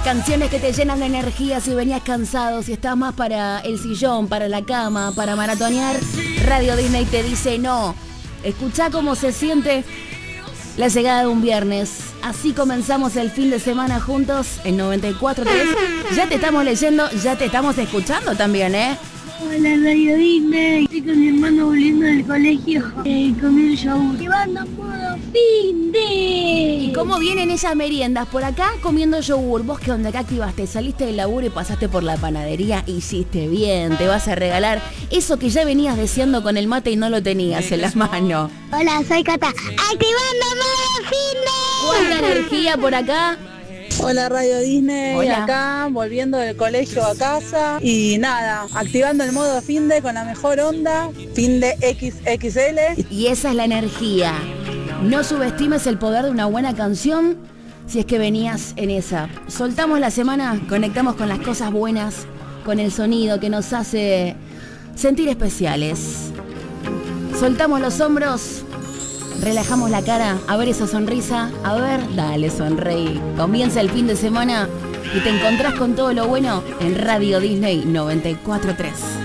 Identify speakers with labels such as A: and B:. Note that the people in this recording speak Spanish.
A: Canciones que te llenan de energía si venías cansado, si estás más para el sillón, para la cama, para maratonear. Radio Disney te dice no. Escuchá cómo se siente la llegada de un viernes. Así comenzamos el fin de semana juntos en 94.3. Ya te estamos leyendo, ya te estamos escuchando también, ¿eh?
B: Hola Radio Disney, estoy con mi hermano volviendo del colegio, comí el yogur. Llevando modo fin de...
A: ¿Y cómo vienen esas meriendas? Por acá comiendo yogur. ¿Vos qué onda? ¿Qué activaste? Saliste del laburo y pasaste por la panadería. Hiciste bien, te vas a regalar eso que ya venías deseando con el mate y no lo tenías en las manos.
B: Hola, soy Cata, activando modo fin de...
A: ¿Cuánta energía por acá?
C: Hola Radio Disney,
A: Hola.
C: Acá volviendo del colegio a casa y nada, activando el modo finde con la mejor onda, finde XXL.
A: Y esa es la energía. No subestimes el poder de una buena canción si es que venías en esa. Soltamos la semana, conectamos con las cosas buenas, con el sonido que nos hace sentir especiales. Soltamos los hombros. Relajamos la cara, a ver esa sonrisa, a ver, dale, sonreí. Comienza el fin de semana y te encontrás con todo lo bueno en Radio Disney 94.3.